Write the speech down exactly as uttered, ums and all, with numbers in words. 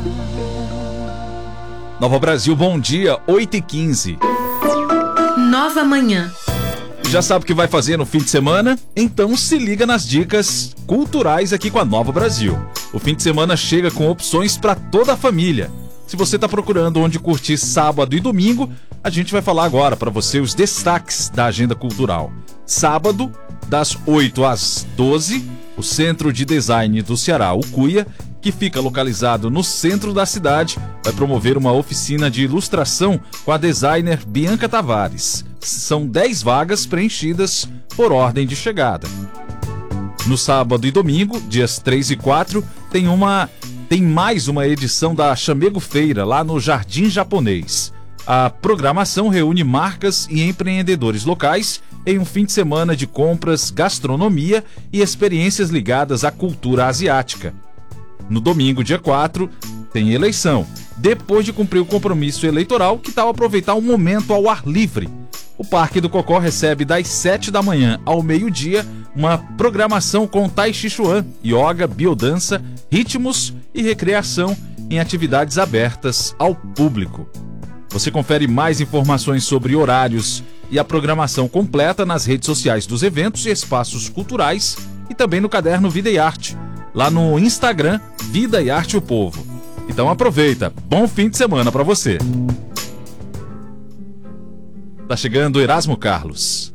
Nova Brasil, bom dia, oito e quinze. Nova Manhã. Já sabe o que vai fazer no fim de semana? Então se liga nas dicas culturais aqui com a Nova Brasil. O fim de semana chega com opções para toda a família. Se você está procurando onde curtir sábado e domingo, a gente vai falar agora para você os destaques da agenda cultural. Sábado, das oito às doze, o Centro de Design do Ceará, o Cuia, que fica localizado no centro da cidade, vai promover uma oficina de ilustração com a designer Bianca Tavares. São dez vagas preenchidas por ordem de chegada. No sábado e domingo, dias três e quatro, tem uma tem mais uma edição da Chamego Feira, lá no Jardim Japonês. A programação reúne marcas e empreendedores locais em um fim de semana de compras, gastronomia e experiências ligadas à cultura asiática. No domingo, dia quatro, tem eleição. Depois de cumprir o compromisso eleitoral, que tal aproveitar um momento ao ar livre? O Parque do Cocó recebe das sete da manhã ao meio-dia uma programação com Tai Chi Chuan, yoga, biodança, ritmos e recreação em atividades abertas ao público. Você confere mais informações sobre horários e a programação completa nas redes sociais dos eventos e espaços culturais e também no caderno Vida e Arte, lá no Instagram Vida e Arte o Povo. Então aproveita, bom fim de semana para você. Tá chegando Erasmo Carlos.